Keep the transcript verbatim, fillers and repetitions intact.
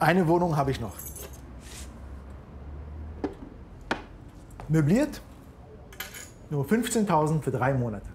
Eine Wohnung habe ich noch. Möbliert, nur fünfzehntausend für drei Monate.